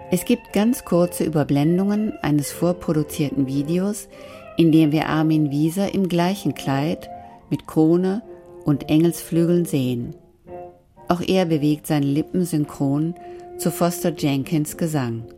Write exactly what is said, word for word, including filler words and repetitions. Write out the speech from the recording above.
Es gibt ganz kurze Überblendungen eines vorproduzierten Videos, in dem wir Armin Wieser im gleichen Kleid, mit Krone und Engelsflügeln sehen. Auch er bewegt seine Lippen synchron zu Foster Jenkins Gesang.